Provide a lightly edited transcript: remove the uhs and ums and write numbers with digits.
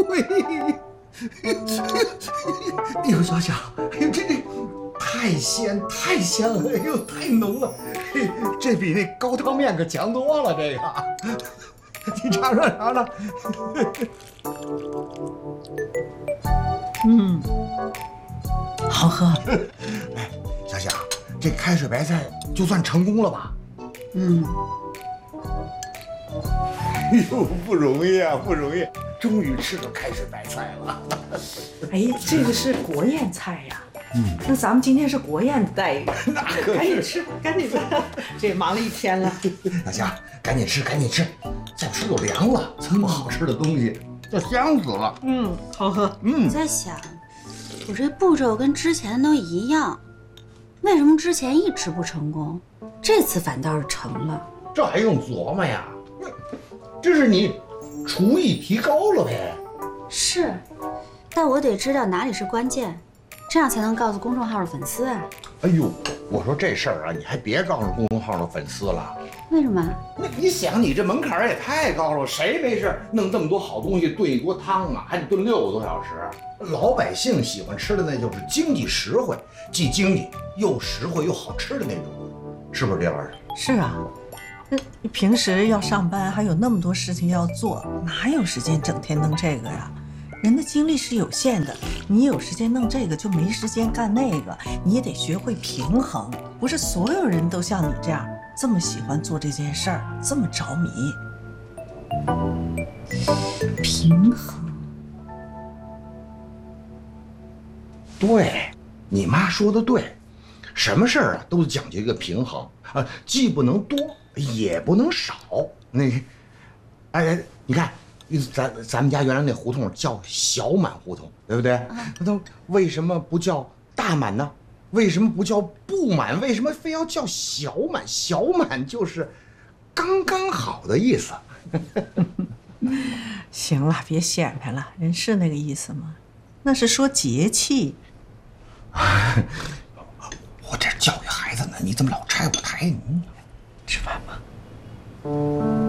对，哎呦，小小，哎呦，这太香了，哎呦，太浓了，这比那高汤面可强多了，这个，你尝尝。 好喝。 哎，小小，这开水白菜就算成功了吧？哎呦，不容易啊，不容易，终于吃到开水白菜了。 哎，这个是国宴菜呀。那咱们今天是国宴的待遇，赶紧吃，赶紧吃，这也忙了一天了。 小小，赶紧吃，赶紧吃，再吃就凉了。这么好吃的东西，这香死了。 好喝。 我在想，我这步骤跟之前都一样，为什么之前一直不成功，这次反倒是成了？ 这还用琢磨呀？这是你厨艺提高了呗。 是，但我得知道哪里是关键，这样才能告诉公众号的粉丝啊。 哎呦，我说这事儿啊，你还别告诉公众号的粉丝了。 为什么？ 那你想，你这门槛也太高了，谁没事弄这么多好东西炖一锅汤啊，还得炖6个多小时？老百姓喜欢吃的那就是经济实惠，既经济又实惠又好吃的那种，是不是这玩意儿？ 是啊，你平时要上班，还有那么多事情要做，哪有时间整天弄这个呀？人的精力是有限的，你有时间弄这个就没时间干那个，你也得学会平衡。不是所有人都像你这样这么喜欢做这件事儿，这么着迷。 平衡。 对，你妈说的对，什么事儿啊都讲究一个平衡啊，既不能多，也不能少。哎，你看。咱们家原来那胡同叫小满胡同，对不对？那都为什么不叫大满呢？为什么不叫不满？为什么非要叫小满？小满就是刚刚好的意思。 行了，别显摆了，人是那个意思吗？那是说节气。 我这教育孩子呢，你怎么老拆我台？ 吃饭吧。